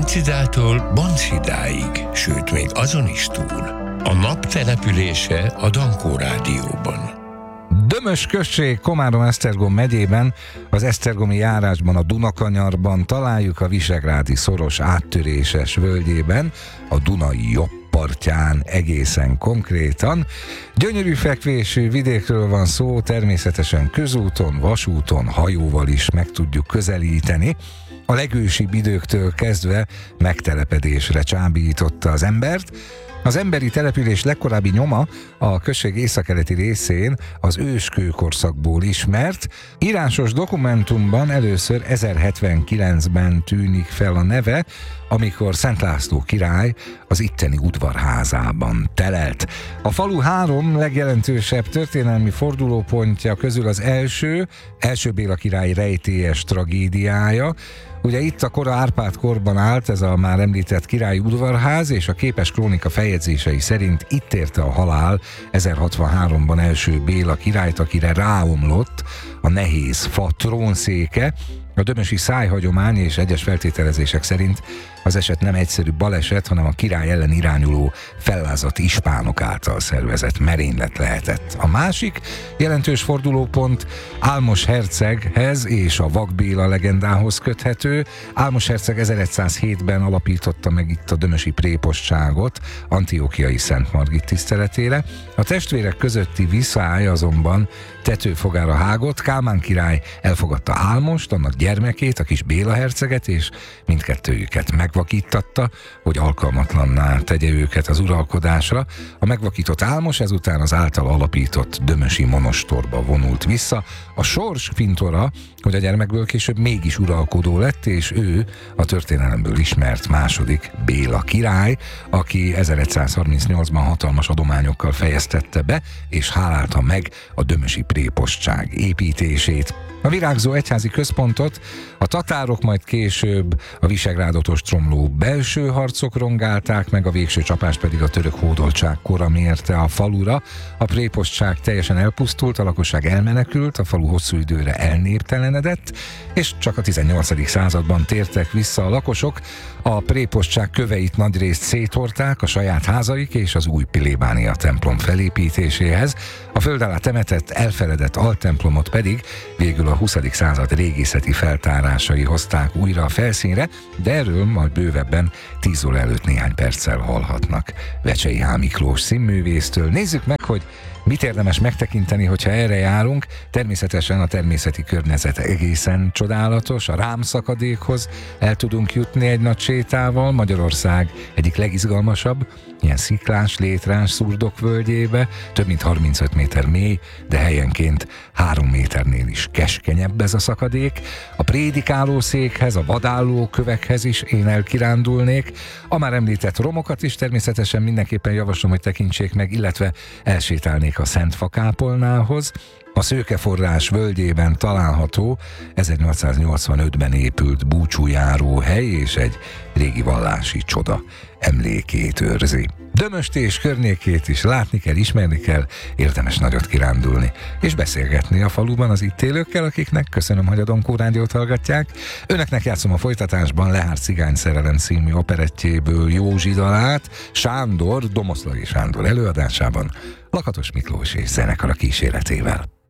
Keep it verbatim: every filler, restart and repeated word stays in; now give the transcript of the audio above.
Láncidától Banszidáig, sőt még azon is túl. A nap települése a Dankó Rádióban. Dömös község Komárom-Esztergom megyében, az esztergomi járásban, a Dunakanyarban találjuk a Visegrádi szoros áttöréses völgyében, a Dunai jobb partján egészen konkrétan. Gyönyörű fekvésű vidékről van szó, természetesen közúton, vasúton, hajóval is meg tudjuk közelíteni. A legősibb időktől kezdve megtelepedésre csábította az embert. Az emberi település legkorábbi nyoma a község északkeleti részén az őskőkorszakból ismert. Írásos dokumentumban először ezerhetvenkilencben tűnik fel a neve, amikor Szent László király az itteni udvarházában telelt. A falu három legjelentősebb történelmi fordulópontja közül az első, első Béla király rejtélyes tragédiája. Ugye itt a kora Árpád korban állt ez a már említett királyi udvarház, és a képes krónika feljegyzései szerint itt érte a halál ezerhatvanháromban első Béla királyt, akire ráomlott a nehéz fa trónszéke. A dömösi szájhagyomány és egyes feltételezések szerint az eset nem egyszerű baleset, hanem a király ellen irányuló fellázadt ispánok által szervezett merénylet lehetett. A másik jelentős fordulópont Álmos herceghez és a Vak Béla legendához köthető. Álmos herceg ezeregyszázhétben alapította meg itt a dömösi prépostságot Antiókiai Szent Margit tiszteletére. A testvérek közötti viszály azonban tetőfogára hágott. Kálmán király elfogadta Álmost, annak gyermekét, a kis Béla herceget, és mindkettőjüket megvakítatta, hogy alkalmatlanná tegye őket az uralkodásra. A megvakított Álmos ezután az által alapított dömösi monostorba vonult vissza. A sors fintora, hogy a gyermekből később mégis uralkodó lett, és ő a történelemből ismert második Béla király, aki ezeregyszázharmincnyolcban hatalmas adományokkal fejeztette be, és hálálta meg a dömösi prépostság építését. A virágzó egyházi központot a tatárok, majd később a Visegrádot ostromló belső harcok rongálták meg, a végső csapást pedig a török hódoltság kora mérte a falura. A prépostság teljesen elpusztult, a lakosság elmenekült, a falu hosszú időre elnéptelenedett, és csak a tizennyolcadik században tértek vissza a lakosok. A prépostság köveit nagyrészt széthordták a saját házaik és az új plébánia templom felépítéséhez. A föld alá temetett, elfeledett altemplomot pedig végül a huszadik század régészeti feltárásai hozták újra a felszínre, de erről majd bővebben tíz óra előtt néhány perccel hallhatnak Vecsei H. Miklós színművésztől. Nézzük meg, hogy mit érdemes megtekinteni, hogyha erre járunk. Természetesen a természeti környezet egészen csodálatos, a Rám-szakadékhoz el tudunk jutni egy nagy sétával, Magyarország egyik legizgalmasabb, ilyen sziklás, létrás Szurdok völgyébe, több mint harmincöt méter mély, de helyenként három méternél is keskenyebb ez a szakadék. A prédikálószékhez, a vadálló kövekhez is én elkirándulnék. A már említett romokat is természetesen mindenképpen javaslom, hogy tekintsék meg, illetve elsétálnék a Szent Fakápolnához. A Szőkeforrás völgyében található ezernyolcszáznyolcvanötben épült búcsújáróhely és egy régi vallási csoda emlékét őrzi. Dömöst és környékét is látni kell, ismerni kell, érdemes nagyot kirándulni, és beszélgetni a faluban az itt élőkkel, akiknek köszönöm, hogy a Dankó Rádiót hallgatják. Önöknek játszom a folytatásban Lehár Cigány szerelem című operettjéből Józsi dalát, Sándor, Domoszlai Sándor előadásában, Lakatos Miklós és zenekara kíséretével.